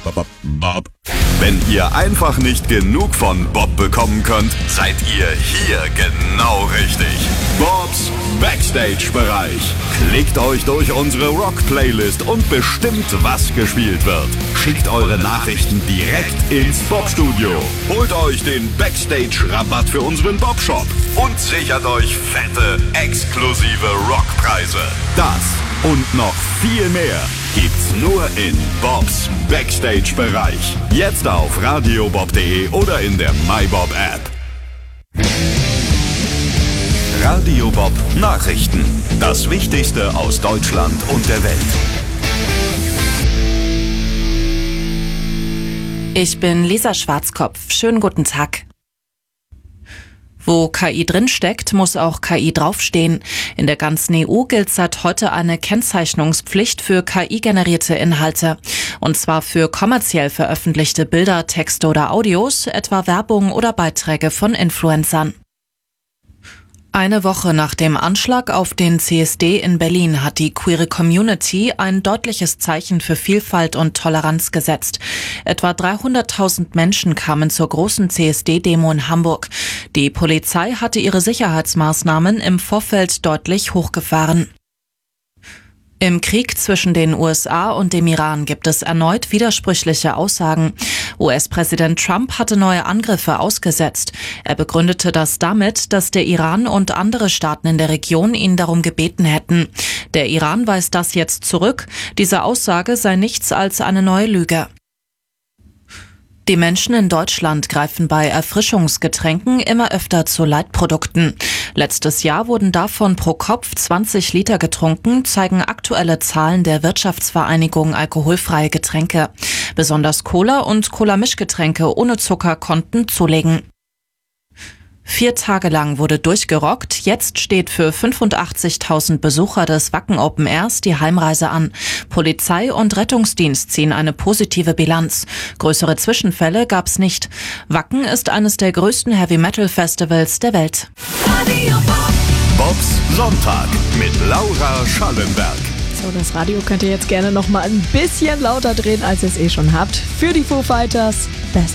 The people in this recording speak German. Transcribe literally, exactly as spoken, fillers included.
Bob, Bob. Wenn ihr einfach nicht genug von Bob bekommen könnt, seid ihr hier genau richtig. Bobs Backstage-Bereich. Klickt euch durch unsere Rock-Playlist und bestimmt, was gespielt wird. Schickt eure Nachrichten direkt ins Bob-Studio. Holt euch den Backstage-Rabatt für unseren Bob-Shop und sichert euch fette, exklusive Rockpreise. Das und noch viel mehr gibt's nur in Bobs Backstage-Bereich. Jetzt auf radiobob punkt de oder in der MyBob-App. Radio Bob Nachrichten. Das Wichtigste aus Deutschland und der Welt. Ich bin Lisa Schwarzkopf. Schönen guten Tag. Wo K I drinsteckt, muss auch K I draufstehen. In der ganzen E U gilt seit heute eine Kennzeichnungspflicht für K I-generierte Inhalte. Und zwar für kommerziell veröffentlichte Bilder, Texte oder Audios, etwa Werbung oder Beiträge von Influencern. Eine Woche nach dem Anschlag auf den C S D in Berlin hat die queere Community ein deutliches Zeichen für Vielfalt und Toleranz gesetzt. Etwa dreihunderttausend Menschen kamen zur großen C S D-Demo in Hamburg. Die Polizei hatte ihre Sicherheitsmaßnahmen im Vorfeld deutlich hochgefahren. Im Krieg zwischen den U S A und dem Iran gibt es erneut widersprüchliche Aussagen. U S-Präsident Trump hatte neue Angriffe ausgesetzt. Er begründete das damit, dass der Iran und andere Staaten in der Region ihn darum gebeten hätten. Der Iran weist das jetzt zurück. Diese Aussage sei nichts als eine neue Lüge. Die Menschen in Deutschland greifen bei Erfrischungsgetränken immer öfter zu Leitprodukten. Letztes Jahr wurden davon pro Kopf zwanzig Liter getrunken, zeigen aktuelle Zahlen der Wirtschaftsvereinigung Alkoholfreie Getränke. Besonders Cola und Cola-Mischgetränke ohne Zucker konnten zulegen. Vier Tage lang wurde durchgerockt. Jetzt steht für fünfundachtzigtausend Besucher des Wacken Open Airs die Heimreise an. Polizei und Rettungsdienst ziehen eine positive Bilanz. Größere Zwischenfälle gab's nicht. Wacken ist eines der größten Heavy-Metal-Festivals der Welt. Bobs Sonntag mit Laura Schallenberg. So, das Radio könnt ihr jetzt gerne noch mal ein bisschen lauter drehen, als ihr es eh schon habt. Für die Foo Fighters. Best